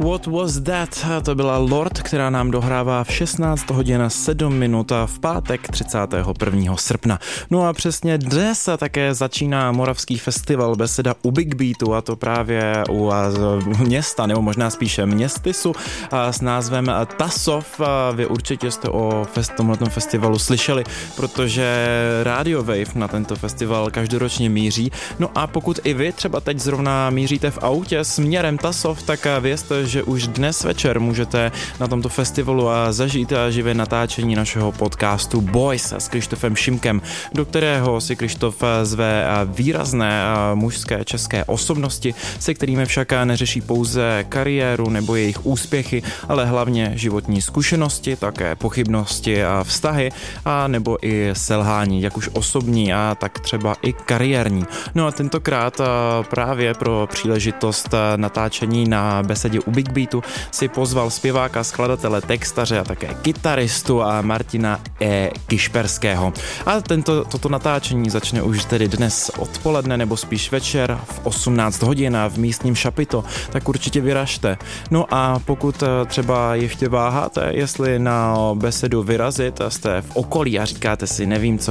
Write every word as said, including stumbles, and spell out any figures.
What Was That? To byla Lord, která nám dohrává v šestnáct hodin sedm minut v pátek třicátého prvního srpna. No a přesně dnes také začíná Moravský festival Beseda u Big Beatu, a to právě u města, nebo možná spíše městysu s názvem Tasov. Vy určitě jste o fest, tomhletom festivalu slyšeli, protože Radio Wave na tento festival každoročně míří. No a pokud i vy třeba teď zrovna míříte v autě směrem Tasov, tak vězte, že už dnes večer můžete na tomto festivalu zažít živě natáčení našeho podcastu Boys s Krištofem Šimkem, do kterého si Krištof zve výrazné mužské české osobnosti, se kterými však neřeší pouze kariéru nebo jejich úspěchy, ale hlavně životní zkušenosti, také pochybnosti a vztahy, a nebo i selhání, jak už osobní, a tak třeba i kariérní. No a tentokrát právě pro příležitost natáčení na Besedě u Big Beatu si pozval zpěváka, skladatele, textaře a také kytaristu a Martina E. Kišperského. A tento, toto natáčení začne už tedy dnes odpoledne, nebo spíš večer v osmnáct hodin v místním Šapito, tak určitě vyražte. No a pokud třeba ještě váháte, jestli na Besedu vyrazit, jste v okolí a říkáte si, nevím, co